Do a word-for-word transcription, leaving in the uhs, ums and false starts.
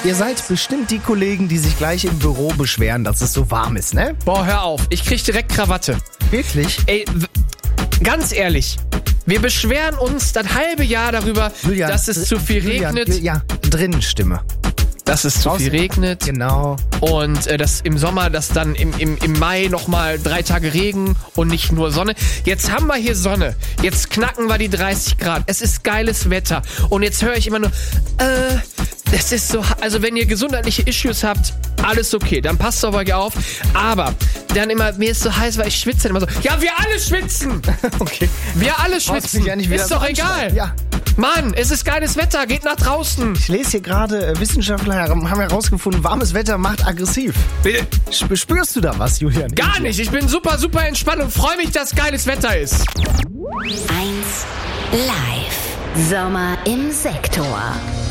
Ihr seid bestimmt die Kollegen, die sich gleich im Büro beschweren, dass es so warm ist, ne? Boah, hör auf. Ich krieg direkt Krawatte. Wirklich? Ey, w- ganz ehrlich. Wir beschweren uns das halbe Jahr darüber, Julian, dass es zu viel Julian, regnet. Ja, drinnen Stimme. Dass es zu Draußen. viel regnet. Genau. Und äh, dass im Sommer, dass dann im, im, im Mai nochmal drei Tage Regen und nicht nur Sonne. Jetzt haben wir hier Sonne. Jetzt knacken wir die dreißig Grad. Es ist geiles Wetter. Und jetzt höre ich immer nur, äh, es ist so, also wenn ihr gesundheitliche Issues habt, alles okay, dann passt auf euch auf. Aber dann immer, mir ist so heiß, weil ich schwitze dann immer so. Ja, wir alle schwitzen! Okay. Wir alle Brauchst schwitzen. mich ja nicht wieder Ist doch so egal. anschreien. Ja. Mann, es ist geiles Wetter, geht nach draußen. Ich lese hier gerade, äh, Wissenschaftler haben herausgefunden, warmes Wetter macht aggressiv. Bitte. Sp- Spürst du da was, Julian? Gar nicht, ich bin super, super entspannt und freue mich, dass geiles Wetter ist. eins Live. Sommer im Sektor.